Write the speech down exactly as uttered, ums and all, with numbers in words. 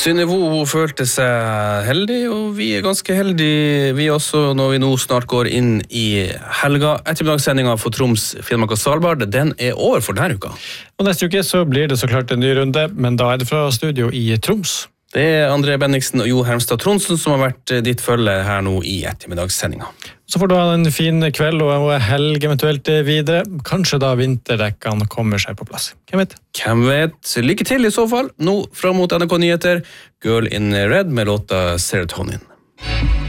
Synnøve, hun følte seg heldig, og vi er ganske heldige, vi også, når vi nå snart går inn i helga. Ettermiddagssendingen for Troms, Finnmark og Svalbard, den er over for denne uka. Og neste uke så blir det så klart en ny runde, men da er det fra studio i Troms. Det er André Benniksen og Jo Hermstad Tronsen som har vært ditt følge her nå i ettermiddagssendingen. Så får du ha en fin kveld og helg eventuelt videre. Kanskje da vinterdekkene kommer seg på plass. Hvem vet? Hvem vet? Lykke til i så fall. Nå fram mot N R K Nyheter. Girl in Red med låta Serotonin.